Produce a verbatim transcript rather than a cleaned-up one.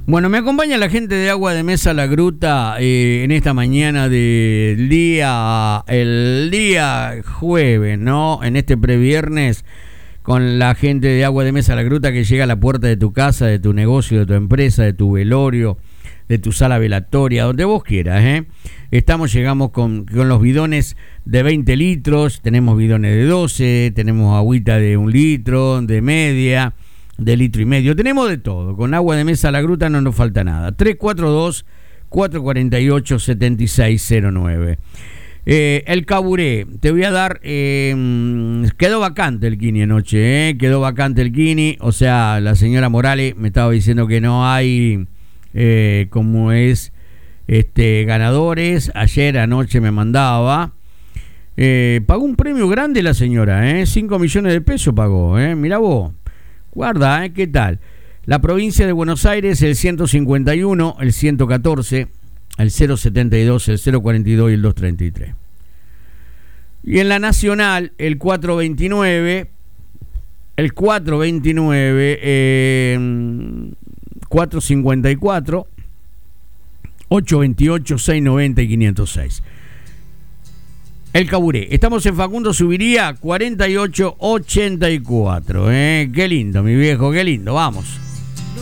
Bueno, me acompaña la gente de Agua de Mesa La Gruta eh, en esta mañana del día, el día jueves, ¿no? En este previernes, con la gente de Agua de Mesa La Gruta que llega a la puerta de tu casa, de tu negocio, de tu empresa, de tu velorio, de tu sala velatoria, donde vos quieras, ¿eh? Estamos, llegamos con, con los bidones de veinte litros, tenemos bidones de doce, tenemos agüita de un litro, de media, de litro y medio, tenemos de todo. Con Agua de Mesa La Gruta no nos falta nada. tres cuatro dos, cuatro cuatro ocho, siete seis cero nueve. Eh, el Caburé, te voy a dar, eh, quedó vacante el Kini anoche, eh, quedó vacante el Kini, o sea, la señora Morales me estaba diciendo que no hay, eh, como es, este, ganadores. Ayer anoche me mandaba, eh, pagó un premio grande la señora, eh, cinco millones de pesos pagó, eh, mirá vos. Guarda, ¿eh? ¿Qué tal? La provincia de Buenos Aires, el ciento cincuenta y uno, el ciento catorce, el cero setenta y dos, el cero cuarenta y dos y el doscientos treinta y tres. Y en la nacional, el cuatrocientos veintinueve, el cuatrocientos veintinueve, eh, cuatrocientos cincuenta y cuatro, ochocientos veintiocho, seiscientos noventa y quinientos seis. El Caburé. Estamos en Facundo Subiría, cuarenta y ocho ochenta y cuatro. ¿eh? Qué lindo, mi viejo, qué lindo. Vamos.